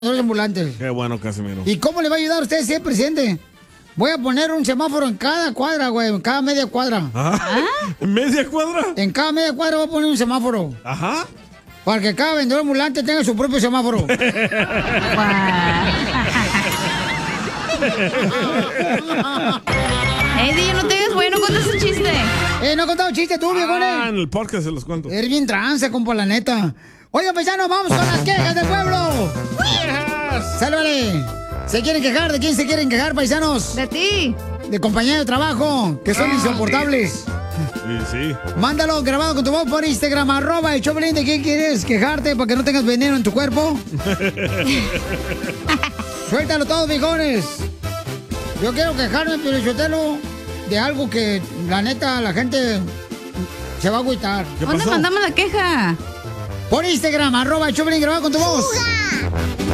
los ambulantes. Qué bueno, Casimiro. ¿Y cómo le va a ayudar a usted si es presidente? Voy a poner un semáforo en cada cuadra, güey, en cada media cuadra. Ajá. ¿En media cuadra? En cada media cuadra voy a poner un semáforo. Ajá. Para que cada vendedor ambulante tenga su propio semáforo. DJ, no te digas, güey, no cuentes un chiste. No he contado chiste tú, viejones. En el podcast se los cuento. Eres bien trance, compa, la neta. Oigan, paisanos, vamos con las quejas del pueblo. ¡Quejas! ¡Sálvale! ¿Se quieren quejar? ¿De quién se quieren quejar, paisanos? De ti. De compañeros de trabajo, que son insoportables. Sí. Mándalo grabado con tu voz por Instagram, @el Choplin. ¿De quién quieres quejarte para que no tengas veneno en tu cuerpo? Suéltalo todo, viejones. Yo quiero quejarme, Piolichotelo, de algo que, la neta, la gente se va a agüitar. ¿Dónde mandamos la queja? Por Instagram, @el Choplin, grabado con tu voz.